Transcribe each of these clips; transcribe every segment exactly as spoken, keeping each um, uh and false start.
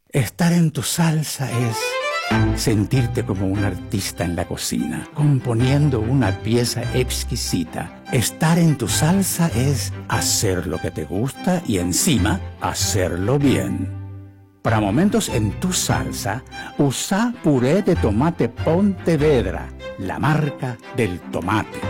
Estar en tu salsa es sentirte como un artista en la cocina, componiendo una pieza exquisita. Estar en tu salsa es hacer lo que te gusta y encima hacerlo bien. Para momentos en tu salsa, usa puré de tomate Pontevedra, la marca del tomate.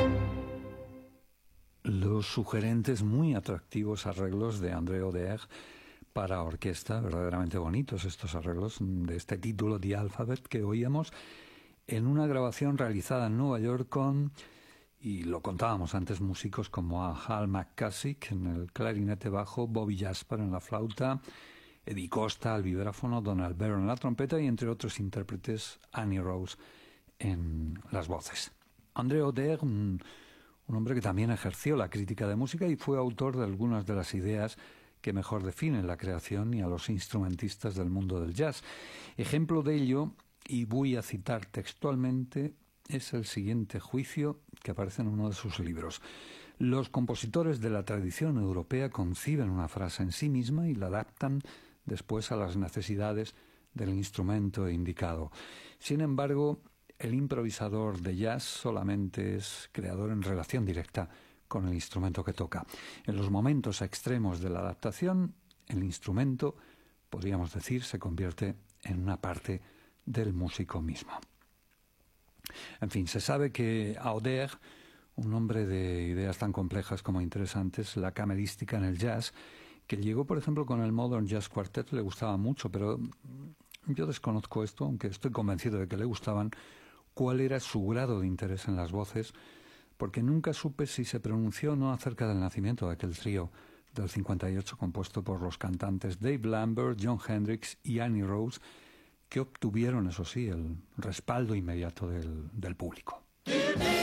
Los sugerentes, muy atractivos arreglos de André Auder para orquesta, verdaderamente bonitos estos arreglos de este título, The Alphabet, que oíamos en una grabación realizada en Nueva York con, y lo contábamos antes, músicos como a Hal McCusick en el clarinete bajo, Bobby Jasper en la flauta, Eddie Costa al vibráfono, Donald Byrne en la trompeta y entre otros intérpretes Annie Rose en las voces. André Auder, un, un hombre que también ejerció la crítica de música y fue autor de algunas de las ideas que mejor definen la creación y a los instrumentistas del mundo del jazz. Ejemplo de ello, y voy a citar textualmente, es el siguiente juicio que aparece en uno de sus libros. Los compositores de la tradición europea conciben una frase en sí misma y la adaptan después a las necesidades del instrumento indicado. Sin embargo, el improvisador de jazz solamente es creador en relación directa con el instrumento que toca. En los momentos extremos de la adaptación, el instrumento, podríamos decir, se convierte en una parte del músico mismo. En fin, se sabe que Auder, un hombre de ideas tan complejas como interesantes, la camerística en el jazz, que llegó, por ejemplo, con el Modern Jazz Quartet, le gustaba mucho, pero yo desconozco esto, aunque estoy convencido de que le gustaban, cuál era su grado de interés en las voces, porque nunca supe si se pronunció o no acerca del nacimiento de aquel trío del cincuenta y ocho compuesto por los cantantes Dave Lambert, John Hendricks y Annie Rose, que obtuvieron, eso sí, el respaldo inmediato del, del público.